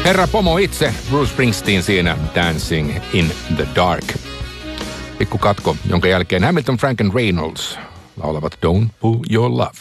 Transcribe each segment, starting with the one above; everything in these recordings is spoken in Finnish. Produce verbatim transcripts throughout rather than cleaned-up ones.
Herra Pomo itse, Bruce Springsteen siinä Dancing in the Dark. Pikku katko, jonka jälkeen Hamilton, Frank and Reynolds laulavat Don't Pull Your Love.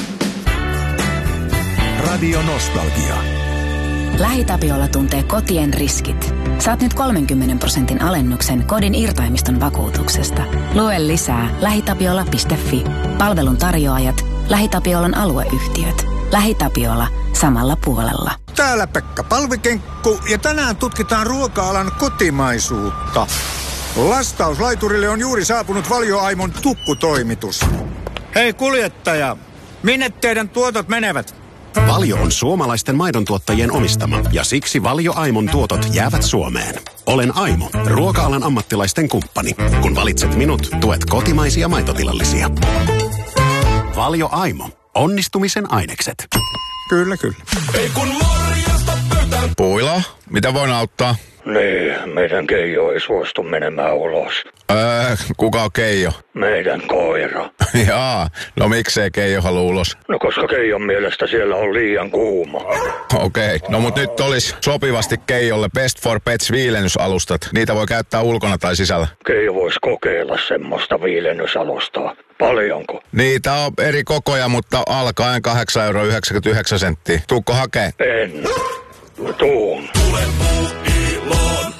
Radio Nostalgia. LähiTapiola tuntee kotien riskit. Saat nyt kolmenkymmenen prosentin alennuksen kodin irtaimiston vakuutuksesta. Lue lisää lähitapiola piste fi. Palvelun tarjoajat, LähiTapiolan alueyhtiöt. LähiTapiola samalla puolella. Täällä Pekka Palvikenkku ja tänään tutkitaan ruoka-alan kotimaisuutta. Lastauslaiturille on juuri saapunut Valio Aimon tukkutoimitus. Hei kuljettaja, minne teidän tuotot menevät? Valio on suomalaisten maidontuottajien omistama ja siksi Valio Aimon tuotot jäävät Suomeen. Olen Aimo, ruoka-alan ammattilaisten kumppani. Kun valitset minut, tuet kotimaisia maitotilallisia. Valio Aimo. Onnistumisen ainekset. Kyllä, kyllä. Ei kun morjesta pöytään. Puila, mitä voin auttaa? Niin, meidän Keijo ei suostu menemään ulos. Öö, kuka on Keijo? Meidän koira. Jaa, no miksei Keijo halua ulos? No koska Keijon mielestä siellä on liian kuuma. Okei, okay. No mut nyt olisi sopivasti Keijolle Best for Pets viilennysalustat. Niitä voi käyttää ulkona tai sisällä. Keijo voisi kokeilla semmoista viilennysalustaa. Paljonko? Niitä on eri kokoja, mutta alkaen kahdeksan euroa yhdeksänkymmentäyhdeksän senttiä. Tuukko hakee? En. Tuun. Tule Puuiloon.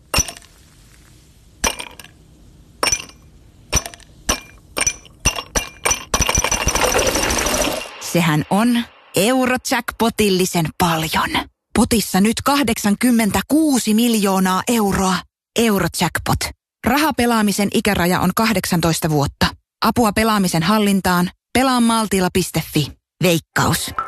Sehän on Eurojackpotillisen paljon. Potissa nyt kahdeksankymmentäkuusi miljoonaa euroa. Eurojackpot. Rahapelaamisen ikäraja on kahdeksantoista vuotta. Apua pelaamisen hallintaan. pelaa maltilla piste fi. Veikkaus.